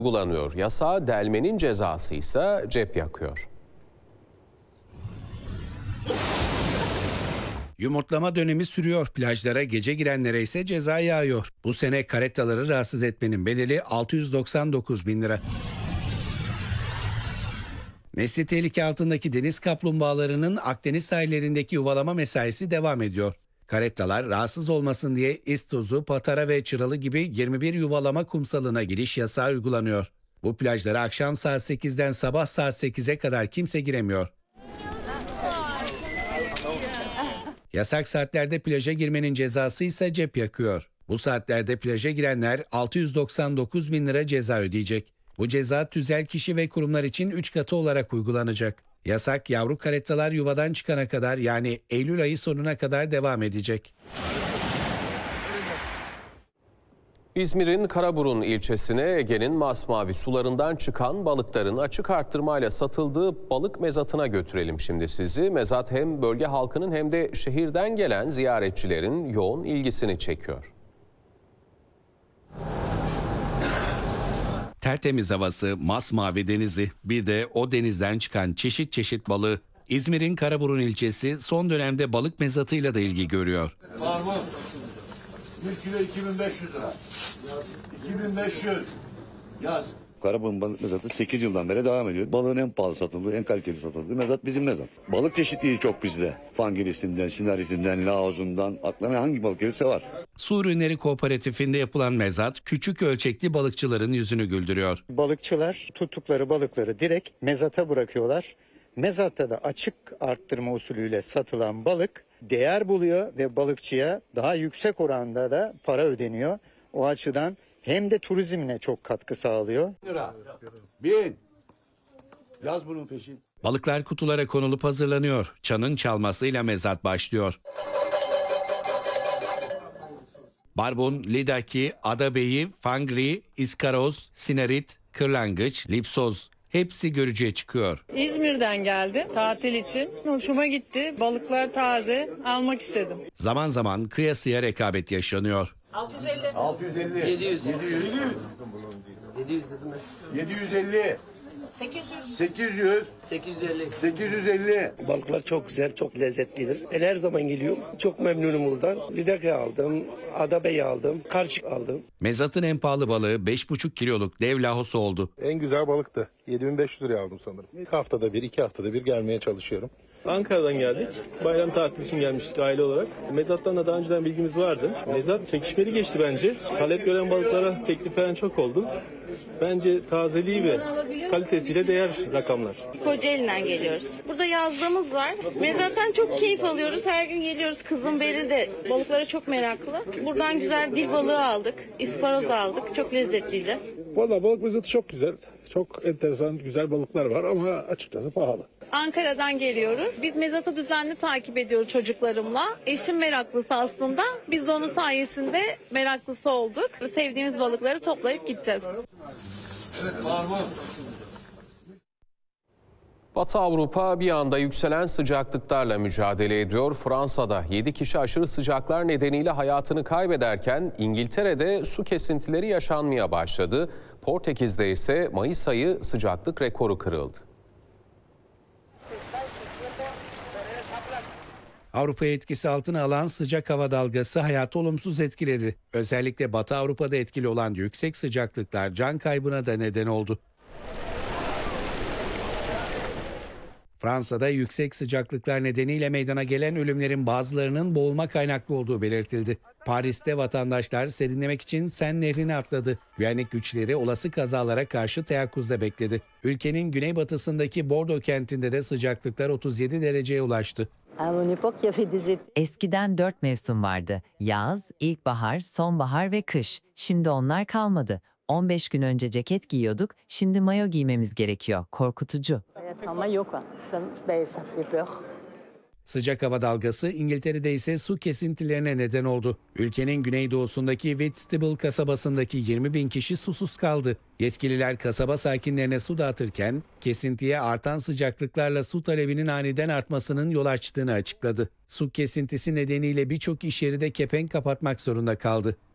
Uygulanıyor. Yasağı delmenin cezası ise cep yakıyor. Yumurtlama dönemi sürüyor. Plajlara gece girenlere ise ceza yağıyor. Bu sene karetaları rahatsız etmenin bedeli 699 bin lira. Nesli tehlike altındaki deniz kaplumbağalarının Akdeniz sahillerindeki yuvalama mesaisi devam ediyor. Karetalar rahatsız olmasın diye İztuzu, Patara ve Çıralı gibi 21 yuvalama kumsalına giriş yasağı uygulanıyor. Bu plajlara akşam saat 8'den sabah saat 8'e kadar kimse giremiyor. Yasak saatlerde plaja girmenin cezası ise cep yakıyor. Bu saatlerde plaja girenler 699 bin lira ceza ödeyecek. Bu ceza tüzel kişi ve kurumlar için 3 katı olarak uygulanacak. Yasak yavru karetalar yuvadan çıkana kadar, yani Eylül ayı sonuna kadar devam edecek. İzmir'in Karaburun ilçesine Ege'nin masmavi sularından çıkan balıkların açık arttırmayla satıldığı balık mezatına götürelim şimdi sizi. Mezat hem bölge halkının hem de şehirden gelen ziyaretçilerin yoğun ilgisini çekiyor. Tertemiz havası, masmavi denizi, bir de o denizden çıkan çeşit çeşit balığı. İzmir'in Karaburun ilçesi son dönemde balık mezatıyla da ilgi görüyor. Var mı? 1 kilo 2500 lira. 2500. Yaz. Karaburun balık mezatı 8 yıldan beri devam ediyor. Balığın en pahalı satıldığı, en kaliteli satıldığı mezat bizim mezat. Balık çeşitliliği çok bizde. Fangirisinden, sinarisinden, laozundan, aklına hangi balık gelirse var. Su Ürünleri Kooperatifinde yapılan mezat, küçük ölçekli balıkçıların yüzünü güldürüyor. Balıkçılar tuttukları balıkları direkt mezata bırakıyorlar. Mezatta da açık arttırma usulüyle satılan balık değer buluyor ve balıkçıya daha yüksek oranda da para ödeniyor. O açıdan hem de turizmine çok katkı sağlıyor. Lira. 1000. Yaz bunun peşin. Balıklar kutulara konulup hazırlanıyor. Çanın çalmasıyla mezat başlıyor. Barbun, lidaki, adabeyi, fangri, iskaroz, sinarit, kırlangıç, lipsoz hepsi görücüye çıkıyor. İzmir'den geldim tatil için. Hoşuma gitti. Balıklar taze. Almak istedim. Zaman zaman kıyasıya rekabet yaşanıyor. 650. 700. 750. 800. 850. Balıklar çok güzel, çok lezzetlidir. Ben her zaman geliyorum. Çok memnunum buradan. Lidaki aldım, adabeyi aldım, karışık aldım. Mezatın en pahalı balığı 5,5 kiloluk dev lahosu oldu. En güzel balıktı. 7500 liraya aldım sanırım. Haftada bir, 2 haftada bir gelmeye çalışıyorum. Ankara'dan geldik. Bayram tatili için gelmiştik aile olarak. Mezat'tan da daha önceden bilgimiz vardı. Mezat çekişmeli geçti bence. Talep gören balıklara teklif veren çok oldu. Bence tazeliği ve kalitesiyle değer rakamlar. Kocaeli'den geliyoruz. Burada yazlığımız var. Mezattan çok keyif alıyoruz. Her gün geliyoruz. Kızım Beril de balıklara çok meraklı. Buradan güzel dil balığı aldık. İsparoz aldık. Çok lezzetliydi. Valla balık mezatı çok güzel. Çok enteresan, güzel balıklar var ama açıkçası pahalı. Ankara'dan geliyoruz. Biz mezatı düzenli takip ediyoruz çocuklarımla. Eşim meraklısı aslında. Biz de onun sayesinde meraklısı olduk. Sevdiğimiz balıkları toplayıp gideceğiz. Evet, var mı? Batı Avrupa bir anda yükselen sıcaklıklarla mücadele ediyor. Fransa'da 7 kişi aşırı sıcaklar nedeniyle hayatını kaybederken İngiltere'de su kesintileri yaşanmaya başladı. Portekiz'de ise Mayıs ayı sıcaklık rekoru kırıldı. Avrupa'yı etkisi altına alan sıcak hava dalgası hayatı olumsuz etkiledi. Özellikle Batı Avrupa'da etkili olan yüksek sıcaklıklar can kaybına da neden oldu. Fransa'da yüksek sıcaklıklar nedeniyle meydana gelen ölümlerin bazılarının boğulma kaynaklı olduğu belirtildi. Paris'te vatandaşlar serinlemek için Sen Nehri'ne atladı. Güvenlik güçleri olası kazalara karşı teyakkuzda bekledi. Ülkenin güneybatısındaki Bordeaux kentinde de sıcaklıklar 37 dereceye ulaştı. Eskiden 4 mevsim vardı. Yaz, ilkbahar, sonbahar ve kış. Şimdi onlar kalmadı. 15 gün önce ceket giyiyorduk, şimdi mayo giymemiz gerekiyor. Korkutucu. Sıcak hava dalgası İngiltere'de ise su kesintilerine neden oldu. Ülkenin güneydoğusundaki Whitstable kasabasındaki 20 bin kişi susuz kaldı. Yetkililer kasaba sakinlerine su dağıtırken kesintiye artan sıcaklıklarla su talebinin aniden artmasının yol açtığını açıkladı. Su kesintisi nedeniyle birçok iş yeri de kepenk kapatmak zorunda kaldı.